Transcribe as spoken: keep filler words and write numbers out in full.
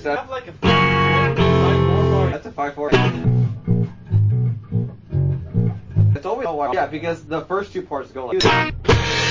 seven. have like a five four. That's a five four. It's always oh, wow. Yeah, because the first two parts go like.